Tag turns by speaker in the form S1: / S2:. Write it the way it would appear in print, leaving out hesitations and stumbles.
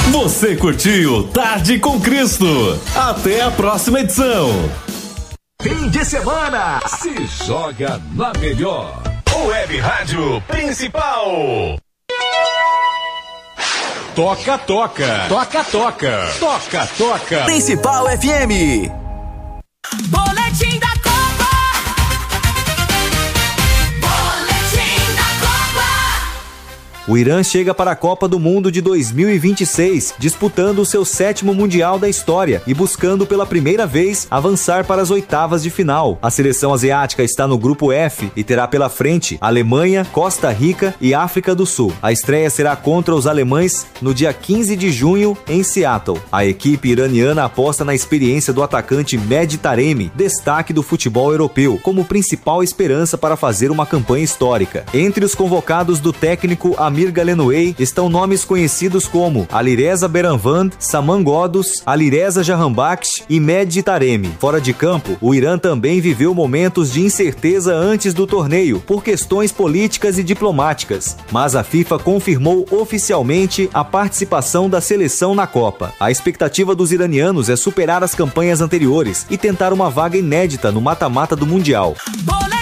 S1: Você curtiu Tarde com Cristo. Até a próxima edição.
S2: Fim de semana se joga na melhor. Web Rádio Principal. Toca, toca. Toca, toca. Toca, toca.
S3: Principal FM.
S4: Boletim da Copa. Boletim da Copa.
S5: O Irã chega para a Copa do Mundo de 2026, disputando o seu 7º Mundial da história e buscando pela primeira vez avançar para as oitavas de final. A seleção asiática está no grupo F e terá pela frente Alemanha, Costa Rica e África do Sul. A estreia será contra os alemães no dia 15 de junho em Seattle. A equipe iraniana aposta na experiência do atacante Mehdi Taremi, destaque do futebol europeu, como principal esperança para fazer uma campanha histórica. Entre os convocados do técnico Amir Galenouei estão nomes conhecidos como Alireza Beranvand, Saman Ghoddos, Alireza Jahanbakhsh e Mehdi Taremi. Fora de campo, o Irã também viveu momentos de incerteza antes do torneio, por questões políticas e diplomáticas, mas a FIFA confirmou oficialmente a participação da seleção na Copa. A expectativa dos iranianos é superar as campanhas anteriores e tentar uma vaga inédita no mata-mata do Mundial.